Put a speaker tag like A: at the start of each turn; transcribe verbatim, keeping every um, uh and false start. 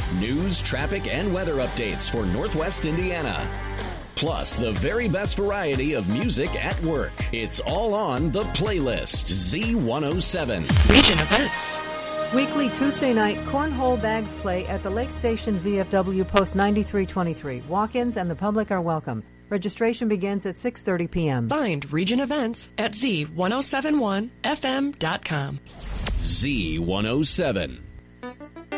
A: News, traffic, and weather updates for Northwest Indiana. Plus, the very best variety of music at work. It's all on The Playlist, Z one oh seven.
B: Region Events.
C: Weekly Tuesday night cornhole bags play at the Lake Station V F W Post ninety-three twenty-three. Walk-ins and the public are welcome. Registration begins at six thirty p.m.
B: Find Region Events at Z one oh seven one F M dot com.
A: Z one oh seven.